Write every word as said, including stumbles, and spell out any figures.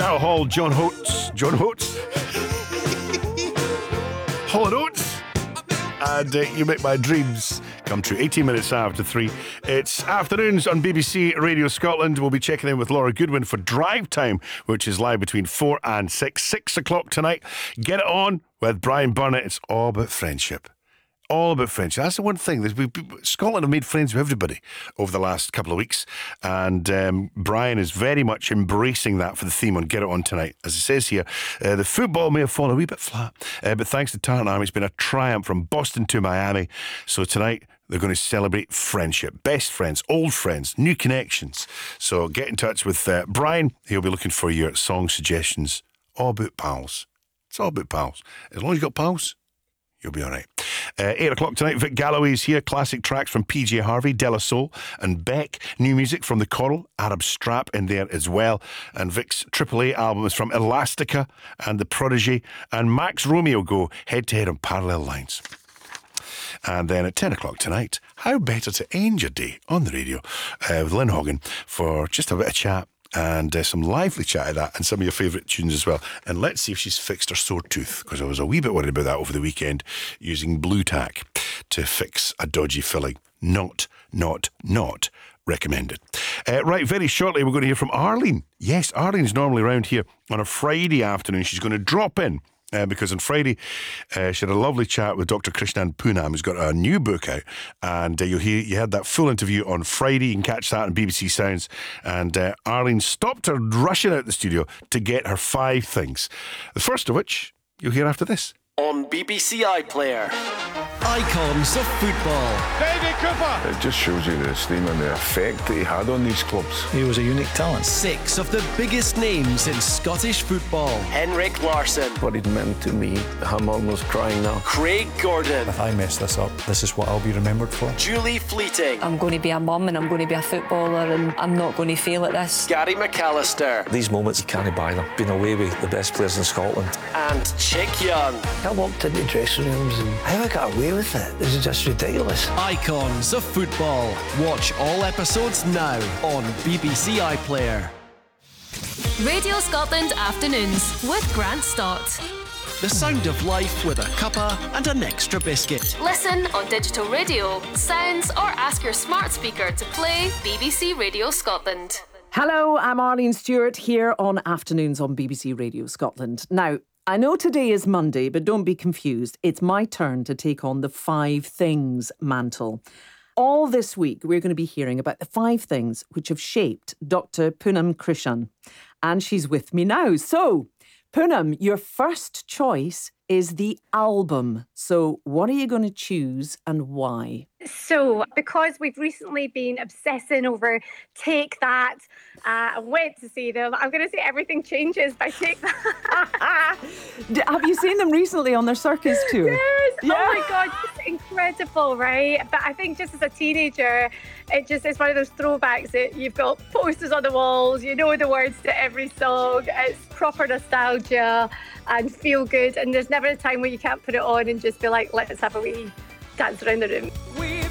Daryl Hall, John Holtz, John Holtz, Hall and Oates, and uh, You Make My Dreams come true. eighteen minutes after three. It's Afternoons on B B C Radio Scotland. We'll be checking in with Laura Goodwin for Drive Time, which is live between four and six. Six o'clock tonight. Get it on with Brian Burnett. It's all about friendship. All about friendship. That's the one thing. We, Scotland have made friends with everybody over the last couple of weeks, and um, Brian is very much embracing that for the theme on Get It On tonight. As it says here, uh, the football may have fallen a wee bit flat, uh, but thanks to Tartan Army, it's been a triumph from Boston to Miami. So tonight they're going to celebrate friendship, best friends, old friends, new connections. So get in touch with uh, Brian. He'll be looking for your song suggestions. All about pals. It's all about pals. As long as you've got pals, you'll be all right. Uh, eight o'clock tonight, Vic Galloway's here. Classic tracks from P J Harvey, De La Soul and Beck. New music from The Coral, Arab Strap in there as well. And Vic's triple A album is from Elastica and The Prodigy. And Max Romeo go head to head on Parallel Lines. And then at ten o'clock tonight, how better to end your day on the radio uh, with Lynn Hogan for just a bit of chat. And uh, some lively chat of that and some of your favourite tunes as well. And let's see if she's fixed her sore tooth, because I was a wee bit worried about that over the weekend, using Blue Tack to fix a dodgy filling. Not, not, not recommended. Uh, right, very shortly we're going to hear from Arlene. Yes, Arlene's normally around here on a Friday afternoon. She's going to drop in. Uh, because on Friday, uh, she had a lovely chat with Doctor Krishnan Poonam, who's got a new book out. And uh, you'll hear, you had that full interview on Friday. You can catch that on B B C Sounds. And uh, Arlene stopped her rushing out the studio to get her five things. The first of which you'll hear after this. On B B C iPlayer. Icons of football. David Cooper. It just shows you the esteem and the effect that he had on these clubs. He was a unique talent. Six of the biggest names in Scottish football. Henrik Larsson. What it meant to me, I'm almost crying now. Craig Gordon. If I mess this up, this is what I'll be remembered for. Julie Fleeting. I'm going to be a mum and I'm going to be a footballer and I'm not going to fail at this. Gary McAllister. These moments, you can't buy them. Been away with the best players in Scotland. And Chick Young. I walked into dressing rooms and how I got away with it. This is just ridiculous. Icons of football. Watch all episodes now on B B C iPlayer. Radio Scotland Afternoons with Grant Stott. The sound of life with a cuppa and an extra biscuit. Listen on digital radio, sounds, or ask your smart speaker to play B B C Radio Scotland. Hello, I'm Arlene Stewart here on Afternoons on B B C Radio Scotland. Now, I know today is Monday, but don't be confused. It's my turn to take on the five things mantle. All this week, we're going to be hearing about the five things which have shaped Doctor Poonam Krishan. And she's with me now. So, Poonam, your first choice is the album. So, what are you going to choose and why? So, because we've recently been obsessing over Take That, uh, I went to see them. I'm going to say everything changes by Take That. Have you seen them recently on their circus tour? Yes. Yeah. Oh my God, it's incredible, right? But I think just as a teenager, it just is one of those throwbacks that you've got posters on the walls, you know the words to every song. It's proper nostalgia and feel good. And there's never a time where you can't put it on and just be like, let's have a wee dance around the room.